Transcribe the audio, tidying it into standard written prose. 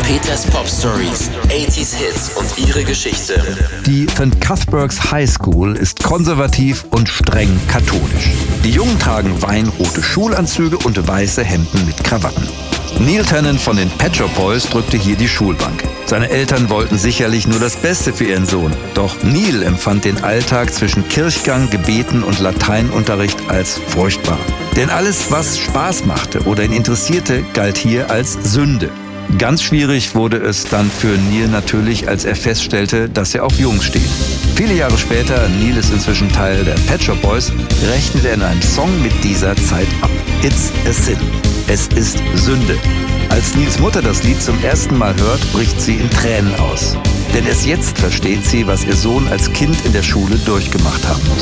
Peters Pop Stories, 80s Hits und ihre Geschichte. Die St. Cuthbert's High School ist konservativ und streng katholisch. Die Jungen tragen weinrote Schulanzüge und weiße Hemden mit Krawatten. Neil Tennant von den Pet Shop Boys drückte hier die Schulbank. Seine Eltern wollten sicherlich nur das Beste für ihren Sohn. Doch Neil empfand den Alltag zwischen Kirchgang, Gebeten und Lateinunterricht als furchtbar. Denn alles, was Spaß machte oder ihn interessierte, galt hier als Sünde. Ganz schwierig wurde es dann für Neil natürlich, als er feststellte, dass er auf Jungs steht. Viele Jahre später, Neil ist inzwischen Teil der Pet Shop Boys, rechnet er in einem Song mit dieser Zeit ab. It's a Sin. Es ist Sünde. Als Neils Mutter das Lied zum ersten Mal hört, bricht sie in Tränen aus. Denn erst jetzt versteht sie, was ihr Sohn als Kind in der Schule durchgemacht haben muss.